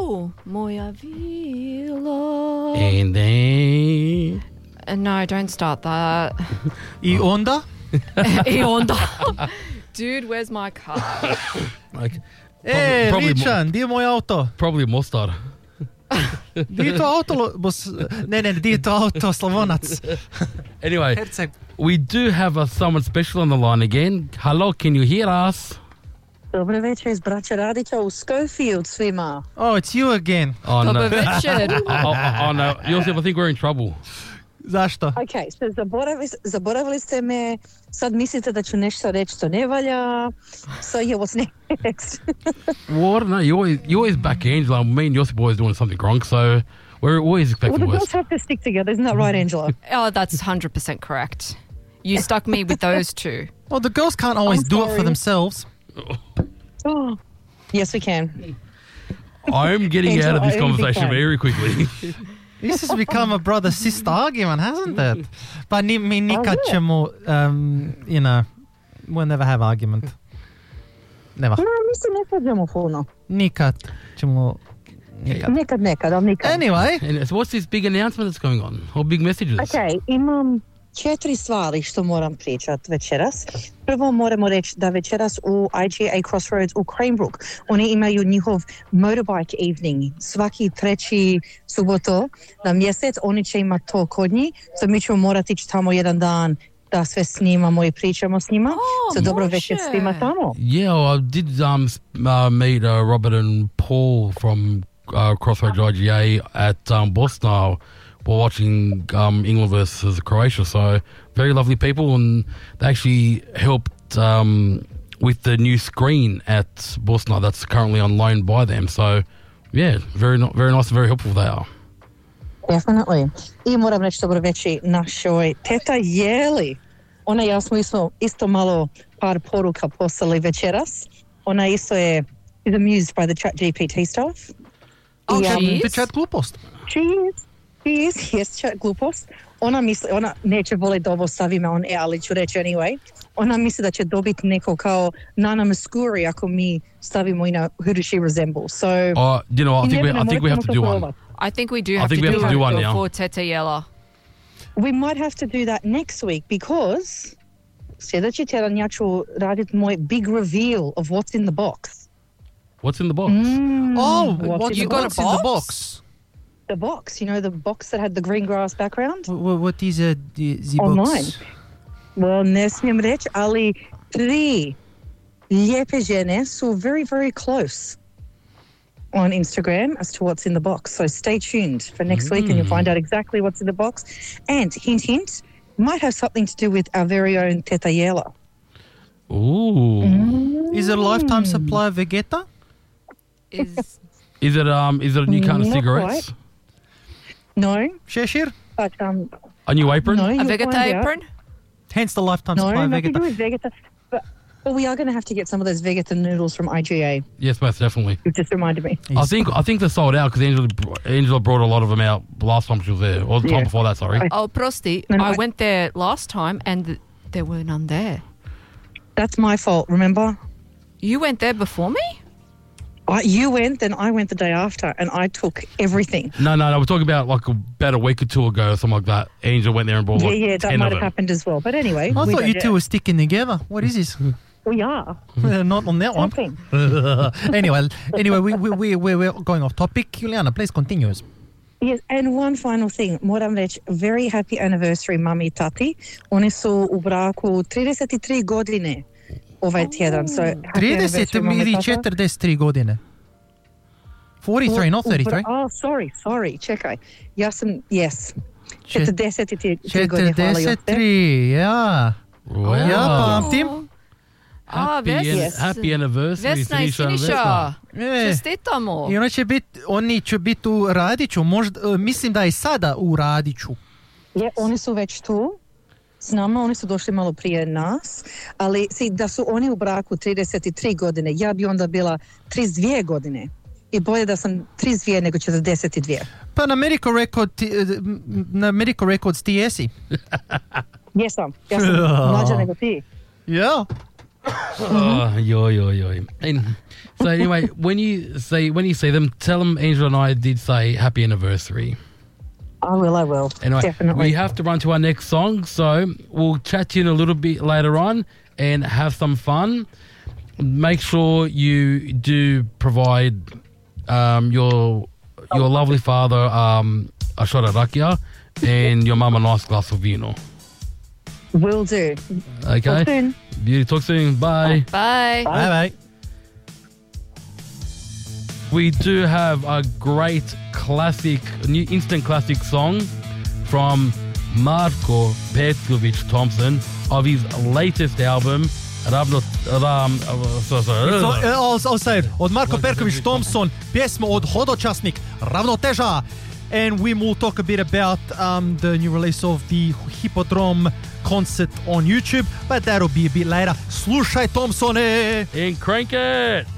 moja vila. And then... No, don't start that. I onda? I onda. Dude, where's my car? Like, Probably Ličan, di je moj auto? Probably Mostar. Di je to auto? Ne, di je to auto Slavonac. Anyway, Herceg. we do have someone special on the line again. Hello, can you hear us? Dobar večer iz Braća Radića u Schofield svima. Oh, it's you again. Oh, no. Dobar večer. Oh, no. Josip, I think we're in trouble. Zašto? Ok, so zaboravili ste me, sad mislite da ću nešto reći što ne valja, so yeah, what's next? What? No, you always back Angela. Me and Josip always doing something wrong, so we're always Well, expecting the worse. girls have to stick together, isn't that right, Angela? Oh, that's 100% correct. You stuck me with those two. Well, the girls can't always I'm do it for sorry. themselves. Oh, yes, we can. I'm getting out of this Angela, conversation I very quickly. This has become a brother-sister argument, hasn't it? Pa mi nikad ćemo, you know, we'll never have argument. Never. No, mi se ne svađamo puno. Nikad ćemo... Nekad, ali nikad. Anyway, And so what's this big announcement that's going on? Or big messages? Ok, imam 4 stvari što moram pričat večeras. Prvo moramo reći da večeras u IGA Crossroads u Cranebrook oni imaju njihov motorbike evening svaki 3. suboto na mjesec. Oni će imati to kod njih, so mi ćemo morati ići tamo jedan dan da sve snimamo i pričamo s njima. So dobro večer svima tamo. Yeah, I did meet Robert and Paul from Crossroads IGA at Bosna while watching England versus Croatia. So very lovely people, and they actually helped with the new screen at Bosna that's currently on loan by them. So yeah, very nice and very helpful they are. Definitely. I moram reći dobro večer našoj teta Jeli. Ona i ja smo isto malo par poruka poslali večeras. Ona isto je is amused by the ChatGPT stuff. Oh, I, she the is? chat glupost. She is, yes, chat glupost. Ona neće voljeti da ovo stavime on ali ću reći anyway. Ona misli da će dobiti neko kao Nana Muscuri ako mi stavimo who does she resemble. So, You know, I think we have to do one. I think we do I have think to we have to do one one now. for Teta Yella. we might have to do that next week because sljedeći tjedan ja ću raditi moj big reveal of what's in the box. What's in the box? Oh, What's You got a what's in the box? box? The box, you know, the box that had the green grass background? What is the Online. box? Well, ne smijem reći, ali 3 lijepe žene su very, very close on Instagram as to what's in the box. So stay tuned for next week and you'll find out exactly what's in the box. And hint, might have something to do with our very own Teta Yela. Ooh. Is it a lifetime supply of Vegeta? Is Is it a new kind of Not cigarettes? No, Sheshir? but A new apron? no, a you'll Vegeta find out. apron? Hence the lifetime No, supply of nothing to do Vegeta. with Vegeta. But we are going to have to get some of those Vegeta noodles from IGA. Yes, most definitely. You've just reminded me. I think they're sold out because Angela brought a lot of them out last time she was there, or the time Yeah. before that. Sorry. Oh, prosti. No, I I- went there last time and there were none there. That's my fault, remember? You went there before me? You went, then I went the day after, and I took everything. No. We're talking about about a week or two ago or something like that. Angel went there and bought Yeah, that 10 might of have them. happened as well. But anyway, I we thought don't you get two it. were sticking together. What is this? We are. Not on that one. Something. Anyway, we're going off topic. Juliana, please continue. Yes, and one final thing. Moram reći, very happy anniversary mami i tati. Oni su u braku 33 godine ovaj tjedan. So, happy 30 anniversary, mami i ili tata. 43 godine? 43, not 33. Oh, sorry, čekaj. Ja sam, yes. 43 godine, hvala Josip. 43, ja. Wow. Ja pamtim. Happy anniversary, Vesna i Siniša. Siniša. E, Čestitamo. I oni će biti u Radiću, možda, mislim da je sada u Radiću. Je, oni su već tu s nama, oni su došli malo prije nas, ali da su oni u braku 33 godine, ja bi onda bila 32 godine. I bolje da sam 32 nego 42. Pa na Medical Records ti jesi. Jesam, ja sam mlađa nego ti. Ja. Yo. And so anyway, when you see them, tell them Angela and I did say happy anniversary. I will. Anyway, Definitely. we have to run to our next song, so we'll chat to you in a little bit later on and have some fun. Make sure you do provide your lovely father a shot of rakia and your mum a nice glass of vino. Will do. Okay? Talk soon. Beauty, talk soon. Bye. Bye. Bye. We do have a great classic, new instant classic song from Marko Petkovic Thompson of his latest album, I'll say it. Od Marko Perković Thompson, pjesma od Hodočasnik, Ravnoteža. And we will talk a bit about the new release of the Hippodrome concert on YouTube, but that'll be a bit later. Slušaj, Thompsone! and crank it.